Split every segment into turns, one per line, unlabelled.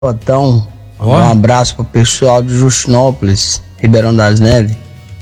Então, um abraço pro pessoal de Justinópolis, Ribeirão das Neves.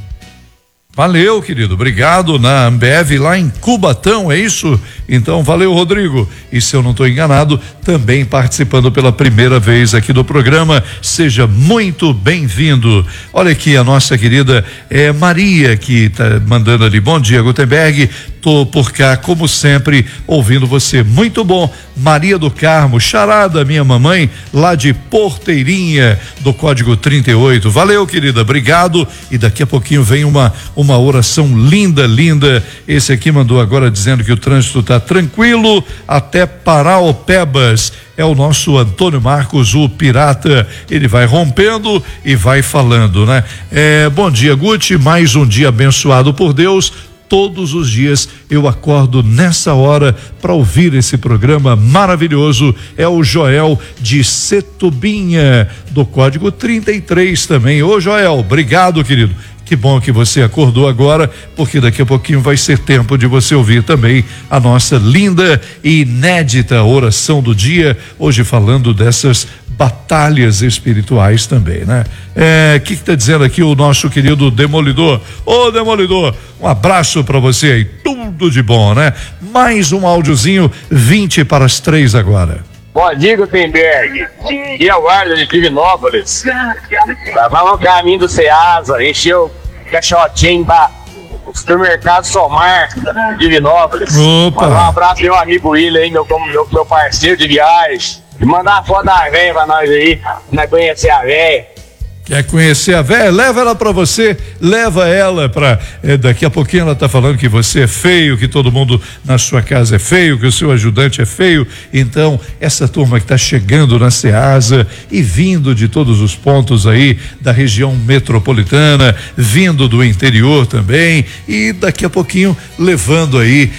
Valeu, querido, obrigado. Na Ambev lá em Cubatão, é isso? Então, valeu, Rodrigo. E se eu não estou enganado, também participando pela primeira vez aqui do programa, seja muito bem-vindo. Olha aqui a nossa querida Maria, que tá mandando ali, bom dia, Gutenberg, tô por cá, como sempre, ouvindo você, muito bom. Maria do Carmo, charada, minha mamãe, lá de Porteirinha, do código 38, valeu, querida, obrigado. E daqui a pouquinho vem uma oração linda, linda. Esse aqui mandou agora dizendo que o trânsito tá tranquilo até Paraopebas. É o nosso Antônio Marcos, o pirata. Ele vai rompendo e vai falando, né? Bom dia, Guti, mais um dia abençoado por Deus. Todos os dias eu acordo nessa hora para ouvir esse programa maravilhoso. É o Joel de Setubinha, do código 33 também. Ô Joel, obrigado, querido. Que bom que você acordou agora, porque daqui a pouquinho vai ser tempo de você ouvir também a nossa linda e inédita oração do dia, hoje falando dessas batalhas espirituais também, né? Que tá dizendo aqui o nosso querido Demolidor? Ô Demolidor, um abraço para você aí, tudo de bom, né? Mais um áudiozinho, 2:20 agora.
Bom dia, Gutenberg. E a guarda de Divinópolis. Tava no caminho do Ceasa, encheu o caixotinho para o supermercado Somar, Divinópolis.
Opa!
Um abraço meu amigo William aí, meu parceiro de viagem. E mandar uma foto da véia pra nós aí, nós conhecer a véia.
Quer conhecer a véia? Leva ela pra você, leva ela pra, daqui a pouquinho ela tá falando que você é feio, que todo mundo na sua casa é feio, que o seu ajudante é feio. Então, essa turma que tá chegando na Ceasa e vindo de todos os pontos aí da região metropolitana, vindo do interior também, e daqui a pouquinho levando aí,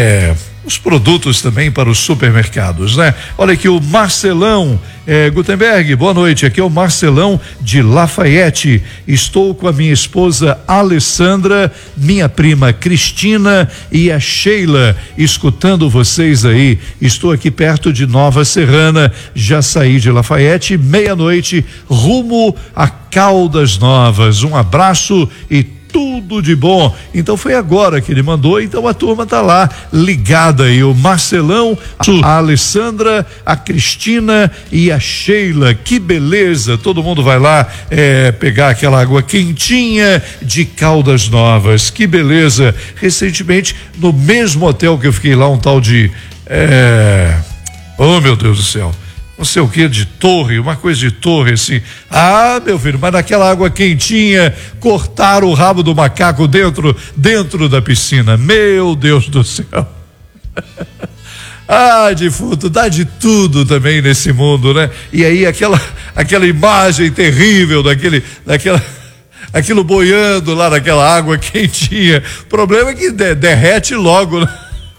os produtos também para os supermercados, né? Olha aqui o Marcelão, Gutenberg, boa noite, aqui é o Marcelão de Lafayette. Estou com a minha esposa Alessandra, minha prima Cristina e a Sheila, escutando vocês aí. Estou aqui perto de Nova Serrana, já saí de Lafayette, meia-noite, rumo a Caldas Novas. Um abraço e tudo de bom. Então foi agora que ele mandou, então a turma tá lá ligada aí, o Marcelão, a Alessandra, a Cristina e a Sheila, que beleza, todo mundo vai lá pegar aquela água quentinha de Caldas Novas, que beleza. Recentemente, no mesmo hotel que eu fiquei lá, um tal de oh meu Deus do céu, não sei o que, de torre, uma coisa de torre assim. Ah, meu filho, mas naquela água quentinha, cortaram o rabo do macaco dentro da piscina. Meu Deus do céu. Ah, defunto, dá de tudo também nesse mundo, né? E aí aquela imagem terrível aquilo boiando lá naquela água quentinha. O problema é que derrete logo, né?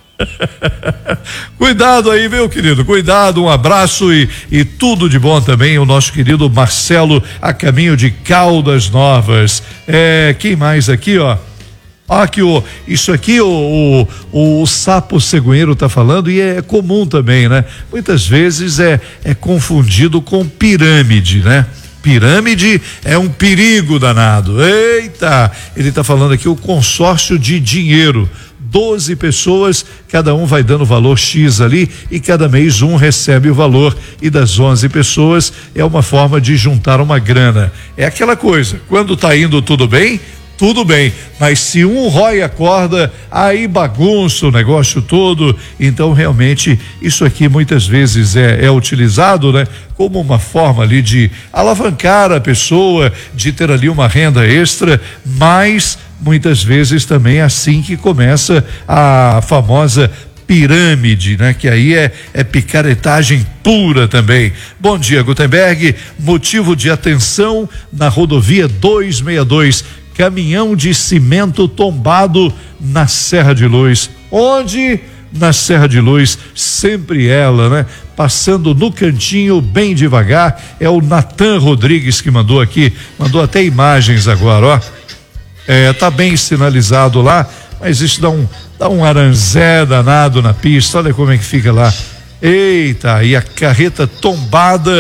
Cuidado aí, meu querido, cuidado, um abraço e tudo de bom também, o nosso querido Marcelo, a caminho de Caldas Novas. Quem mais aqui, ó? Aqui, isso aqui o sapo cegonheiro tá falando, e é comum também, né? Muitas vezes é confundido com pirâmide, né? Pirâmide é um perigo danado. Eita, ele tá falando aqui o consórcio de dinheiro. 12 pessoas, cada um vai dando valor X ali e cada mês um recebe o valor, e das 11 pessoas é uma forma de juntar uma grana. É aquela coisa, quando tá indo tudo bem, mas se um rói a corda, aí bagunça o negócio todo. Então realmente isso aqui muitas vezes é utilizado, né, como uma forma ali de alavancar a pessoa, de ter ali uma renda extra, mas muitas vezes também é assim que começa a famosa pirâmide, né? Que aí é picaretagem pura também. Bom dia, Gutenberg. Motivo de atenção na rodovia 262, caminhão de cimento tombado na Serra de Luz. Onde? Na Serra de Luz, sempre ela, né? Passando no cantinho bem devagar. É o Natan Rodrigues que mandou aqui, mandou até imagens agora, ó. Tá bem sinalizado lá, mas isso dá um aranzé danado na pista. Olha como é que fica lá. Eita, e a carreta tombada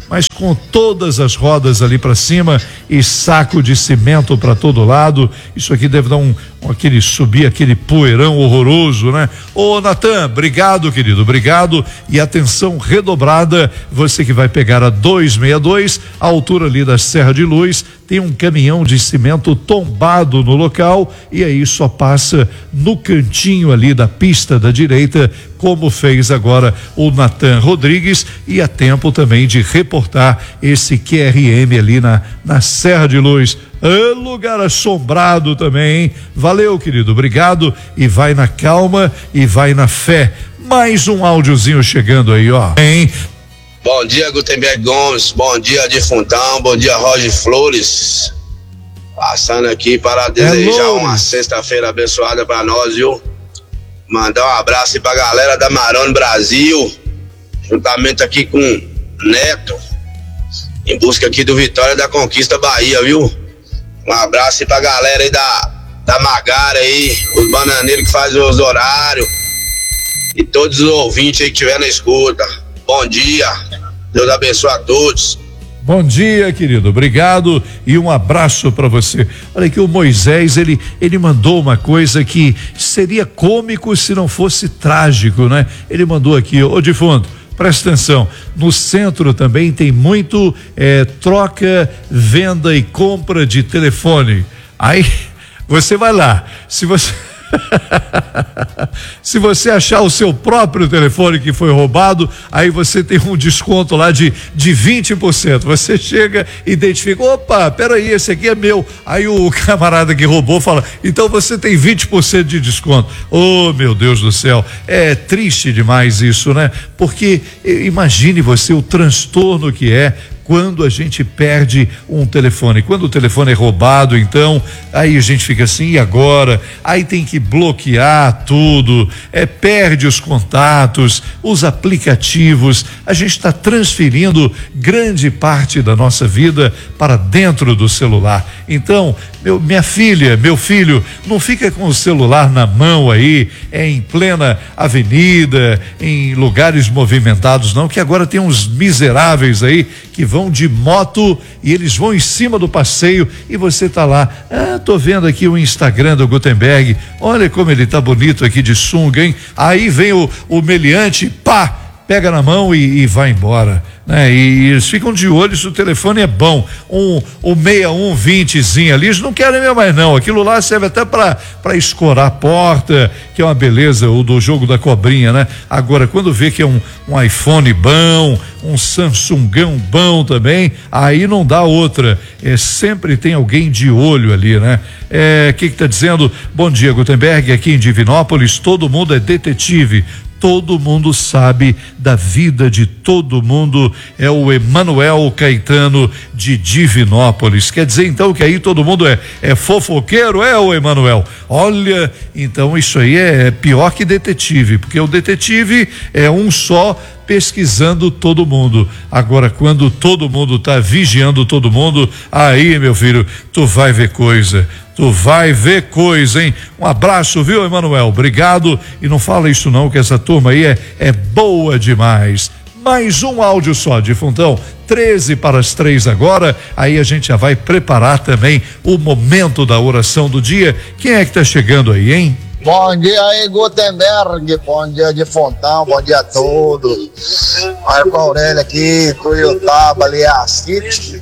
mas com todas as rodas ali para cima e saco de cimento para todo lado. Isso aqui deve dar subir aquele poeirão horroroso, né? Ô Natan, obrigado, querido, obrigado, e atenção redobrada, você que vai pegar a 262, a altura ali da Serra de Luz, tem um caminhão de cimento tombado no local e aí só passa no cantinho ali da pista da direita, como fez agora o Natan Rodrigues, e há tempo também de reportar esse QRM ali na Serra de Luz. Lugar assombrado também, hein? Valeu, querido, obrigado, e vai na calma e vai na fé. Mais um áudiozinho chegando aí, ó. Hein?
Bom dia, Gutenberg Gomes, bom dia, Difuntão, bom dia, Roger Flores. Passando aqui para desejar uma sexta-feira abençoada para nós, viu? Mandar um abraço aí pra galera da Marone Brasil, juntamente aqui com Neto, em busca aqui do Vitória da Conquista Bahia, viu? Um abraço aí pra galera aí da Magara aí, os bananeiros que fazem os horários, e todos os ouvintes aí que estiver na escuta. Bom dia, Deus abençoe a todos.
Bom dia, querido, obrigado e um abraço para você. Olha aqui, o Moisés, ele mandou uma coisa que seria cômico se não fosse trágico, né? Ele mandou aqui, ô defunto, presta atenção, no centro também tem muito troca, venda e compra de telefone. Aí você vai lá, se você achar o seu próprio telefone que foi roubado, aí você tem um desconto lá de 20%. Você chega, identifica, opa, peraí, esse aqui é meu. Aí o camarada que roubou fala, então você tem 20% de desconto. Oh, meu Deus do céu, é triste demais isso, né? Porque imagine você o transtorno que é quando a gente perde um telefone. Quando o telefone é roubado, então, aí a gente fica assim, e agora? Aí tem que bloquear tudo, perde os contatos, os aplicativos, a gente está transferindo grande parte da nossa vida para dentro do celular. Então, minha filha, meu filho, não fica com o celular na mão aí, em plena avenida, em lugares movimentados, não, que agora tem uns miseráveis aí que vão de moto e eles vão em cima do passeio e você tá lá, tô vendo aqui o Instagram do Gutenberg, olha como ele tá bonito aqui de sunga, hein? Aí vem o meliante, pá, pega na mão e vai embora, né? E eles ficam de olho se o telefone é bom, o 6120zinho ali, eles não querem mesmo mais não, aquilo lá serve até para escorar a porta, que é uma beleza, o do jogo da cobrinha, né? Agora, quando vê que é um iPhone bom, um Samsungão bom também, aí não dá outra, sempre tem alguém de olho ali, né? Que tá dizendo? Bom dia, Gutenberg, aqui em Divinópolis todo mundo é detetive, todo mundo sabe da vida de todo mundo, é o Emanuel Caetano de Divinópolis. Quer dizer então que aí todo mundo é fofoqueiro, o Emanuel? Olha, então isso aí é pior que detetive, porque o detetive é um só pesquisando todo mundo. Agora, quando todo mundo tá vigiando todo mundo, aí, meu filho, tu vai ver coisa. Tu vai ver coisa, hein? Um abraço, viu, Emanuel? Obrigado. E não fala isso não, que essa turma aí é boa demais. Mais um áudio só, Difuntão, 2:13 agora, aí a gente já vai preparar também o momento da oração do dia. Quem é que tá chegando aí, hein?
Bom dia aí, Gutenberg, bom dia, Difuntão, bom dia a todos. Marco Aurélio aqui, Tuiutaba, Aliacite,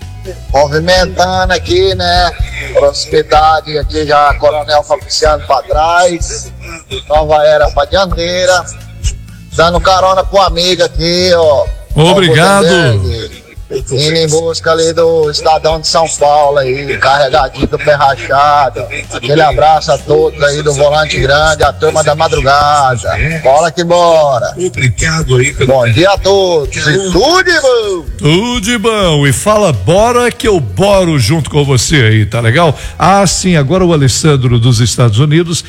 movimentando aqui, né, proximidade aqui já, Coronel Fabriciano pra trás, Nova Era pra dianteira, dando carona pro amigo aqui, ó.
Obrigado.
Indo em busca ali do Estadão de São Paulo aí, carregadinho do pé rachado. Aquele abraço a todos aí do Volante Grande, a turma da madrugada. Bora que bora.
Obrigado aí.
Bom dia a todos. E tudo de bom.
Tudo de bom. E fala bora que eu boro junto com você aí, tá legal? Sim, agora o Alessandro dos Estados Unidos,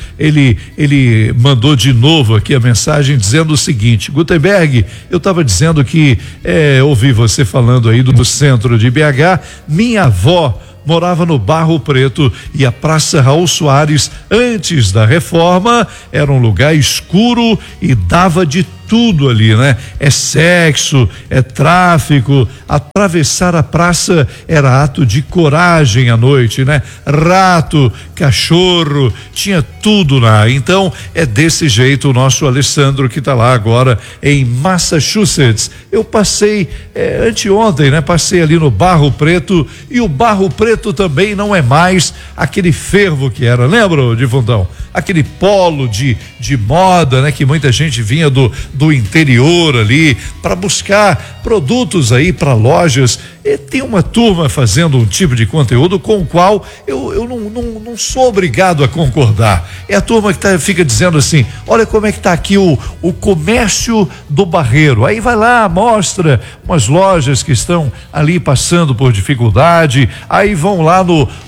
ele mandou de novo aqui a mensagem dizendo o seguinte: Gutenberg, eu tava dizendo que ouvi você falando aí do centro de BH, minha avó morava no Barro Preto e a Praça Raul Soares, antes da reforma, era um lugar escuro e dava de tudo ali, né? É sexo, é tráfico. Atravessar a praça era ato de coragem à noite, né? Rato, cachorro, tinha tudo lá. Então é desse jeito o nosso Alessandro, que está lá agora em Massachusetts. Eu passei anteontem, né? Passei ali no Barro Preto, e o Barro Preto também não é mais aquele fervo que era, lembra, Difuntão? Aquele polo de moda, né? Que muita gente vinha do interior ali para buscar produtos aí para lojas. E tem uma turma fazendo um tipo de conteúdo com o qual eu não sou obrigado a concordar. É a turma que fica dizendo assim: olha como é que tá aqui o comércio do Barreiro. Aí vai lá, mostra umas lojas que estão ali passando por dificuldade. Aí vão lá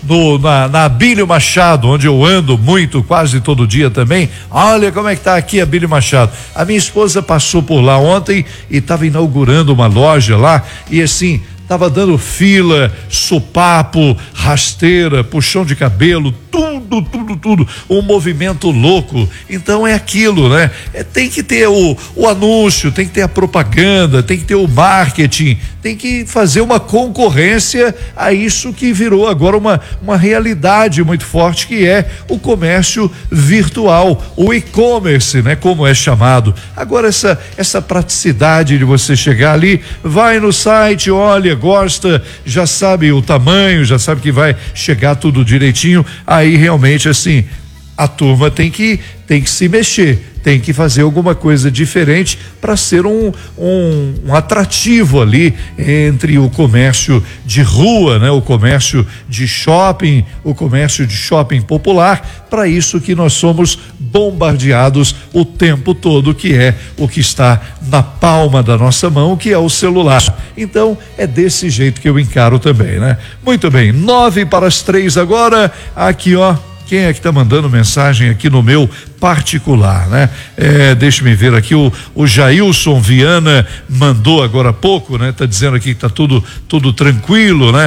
na Abílio Machado, onde eu ando muito, quase todo dia também. Olha como é que tá aqui a Abílio Machado. A minha esposa passou por lá ontem e estava inaugurando uma loja lá, e assim, tava dando fila, sopapo, rasteira, puxão de cabelo, tudo, um movimento louco. Então é aquilo, né? Tem que ter o anúncio, tem que ter a propaganda, tem que ter o marketing, tem que fazer uma concorrência a isso que virou agora uma realidade muito forte, que é o virtual, o e-commerce, né? Como é chamado. Agora essa praticidade de você chegar ali, vai no site, olha, gosta, já sabe o tamanho, já sabe que vai chegar tudo direitinho. Aí realmente assim, a turma tem que se mexer, tem que fazer alguma coisa diferente para ser um atrativo ali entre o comércio de rua, né? O comércio de shopping, o comércio de shopping popular. Para isso que nós somos bombardeados o tempo todo, que é o que está na palma da nossa mão, que é o celular. Então é desse jeito que eu encaro também, né? Muito bem, 2:45 agora. Aqui, ó, quem é que tá mandando mensagem aqui no meu particular, né? Deixa-me ver aqui, o Jailson Viana mandou agora há pouco, né? Tá dizendo aqui que tá tudo tranquilo, né?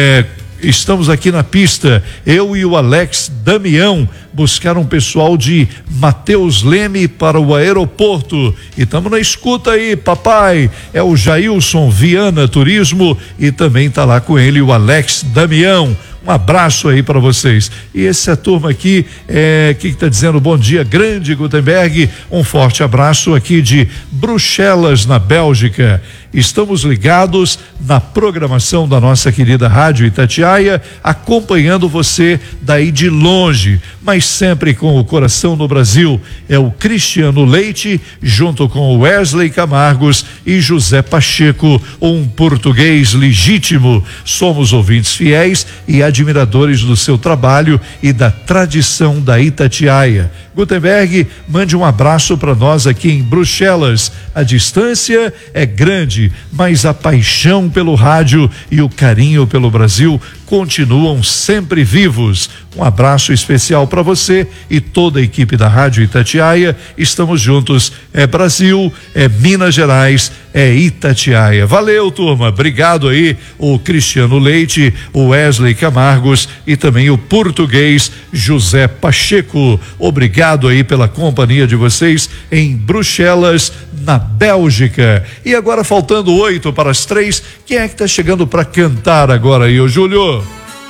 Estamos aqui na pista, eu e o Alex Damião buscaram um pessoal de Mateus Leme para o aeroporto, e estamos na escuta aí, papai. É o Jailson Viana Turismo, e também tá lá com ele o Alex Damião. Um abraço aí para vocês. E essa turma aqui, que está dizendo bom dia, grande Gutenberg, um forte abraço aqui de Bruxelas, na Bélgica. Estamos ligados na programação da nossa querida Rádio Itatiaia, acompanhando você daí de longe, mas sempre com o coração no Brasil. É o Cristiano Leite, junto com o Wesley Camargos e José Pacheco, um português legítimo. Somos ouvintes fiéis e admiradores do seu trabalho e da tradição da Itatiaia. Gutenberg, mande um abraço para nós aqui em Bruxelas. A distância é grande, mas a paixão pelo rádio e o carinho pelo Brasil continuam sempre vivos. Um abraço especial para você e toda a equipe da Rádio Itatiaia. Estamos juntos. É Brasil, é Minas Gerais, é Itatiaia. Valeu, turma. Obrigado aí, o Cristiano Leite, o Wesley Camargos e também o português José Pacheco. Obrigado aí pela companhia de vocês em Bruxelas, na Bélgica. E agora, faltando 2:08, quem é que tá chegando para cantar agora aí, ô Júlio?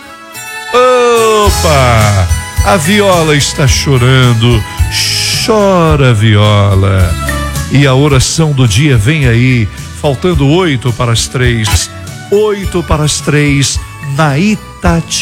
Opa! A viola está chorando. Chora, viola. E a oração do dia vem aí, faltando 2:08, 2:08 na Itatiaia.